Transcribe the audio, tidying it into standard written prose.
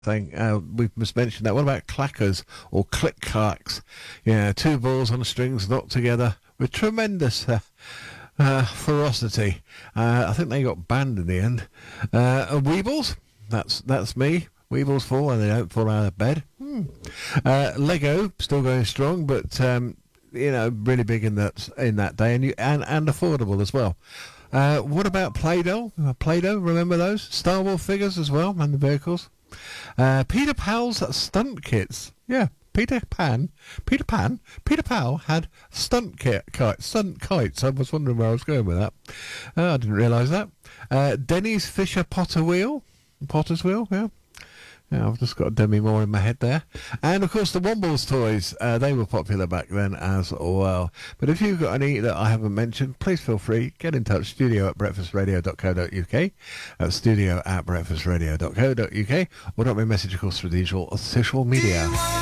thing. We must mention that. What about clackers or click-clacks? Yeah, two balls on strings knocked together with tremendous ferocity. I think they got banned in the end. Weebles, that's me. Weebles fall and they don't fall out of bed. Lego still going strong, but really big in that day and affordable as well. What about Play-Doh? Play-Doh, remember those? Star Wars figures as well, and the vehicles. Peter Pal's stunt kits. Yeah, Peter Pan had stunt kites. I was wondering where I was going with that. I didn't realise that. Denny's Fisher Potter's wheel, yeah. Yeah, I've just got Demi Moore in my head there. And, of course, the Wombles toys, they were popular back then as well. But if you've got any that I haven't mentioned, please feel free, get in touch, studio@breakfastradio.co.uk, studio@breakfastradio.co.uk, or drop me a message, of course, through the usual social media.